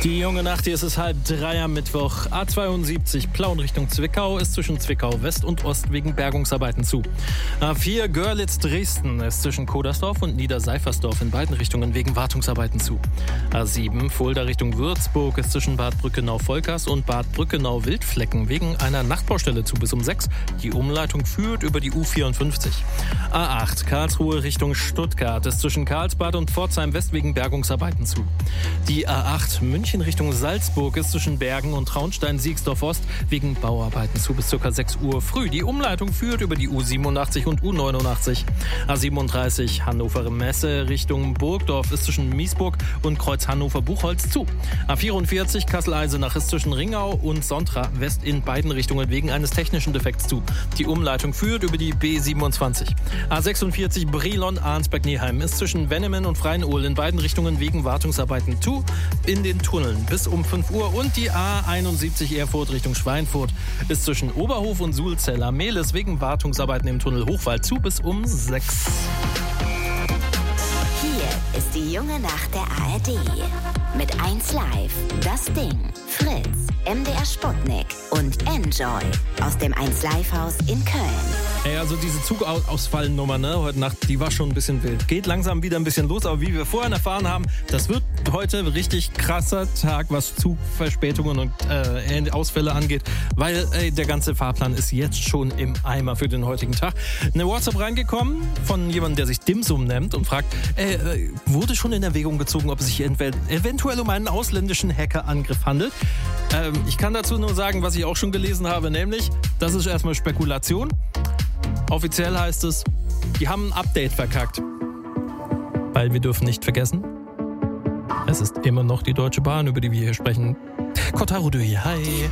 Die junge Nacht, hier ist es 2:30 am Mittwoch. A72 Plauen Richtung Zwickau ist zwischen Zwickau West und Ost wegen Bergungsarbeiten zu. A4 Görlitz-Dresden ist zwischen Kodersdorf und Niederseifersdorf in beiden Richtungen wegen Wartungsarbeiten zu. A7 Fulda Richtung Würzburg ist zwischen Bad Brückenau-Volkers und Bad Brückenau-Wildflecken wegen einer Nachtbaustelle zu bis um 6. Die Umleitung führt über die U54. A8 Karlsruhe Richtung Stuttgart ist zwischen Karlsbad und Pforzheim West wegen Bergungsarbeiten zu. Die A8 München Richtung Salzburg ist zwischen Bergen und Traunstein-Siegsdorf-Ost wegen Bauarbeiten zu bis ca. 6 Uhr früh. Die Umleitung führt über die U87 und U89. A37 Hannover-Messe Richtung Burgdorf ist zwischen Miesburg und Kreuz Hannover-Buchholz zu. A44 Kassel-Eisenach ist zwischen Ringau und Sontra West in beiden Richtungen wegen eines technischen Defekts zu. Die Umleitung führt über die B27. A46 Brilon-Arnsberg-Neheim ist zwischen Wennemen und Freien-Ohl in beiden Richtungen wegen Wartungsarbeiten zu. In den Tunneln bis um 5 Uhr und die A71 Erfurt Richtung Schweinfurt ist zwischen Oberhof und Sulzeller-Mehlis wegen Wartungsarbeiten im Tunnel Hochwald zu bis um 6. Hier ist die junge Nacht der ARD. Mit 1Live, Das Ding, Fritz, MDR Sputnik und Enjoy aus dem 1Live-Haus in Köln. Ey, also diese Zugausfallnummer, ne, heute Nacht, die war schon ein bisschen wild. Geht langsam wieder ein bisschen los, aber wie wir vorhin erfahren haben, das wird heute ein richtig krasser Tag, was Zugverspätungen und Ausfälle angeht, weil der ganze Fahrplan ist jetzt schon im Eimer für den heutigen Tag. Eine WhatsApp reingekommen von jemandem, der sich Dimsum nennt und fragt, wurde schon in Erwägung gezogen, ob es sich eventuell um einen ausländischen Hackerangriff handelt? Ich kann dazu nur sagen, was ich auch schon gelesen habe, nämlich, das ist erstmal Spekulation. Offiziell heißt es, die haben ein Update verkackt. Weil wir dürfen nicht vergessen, es ist immer noch die Deutsche Bahn, über die wir hier sprechen. Kotaro Dui, hi.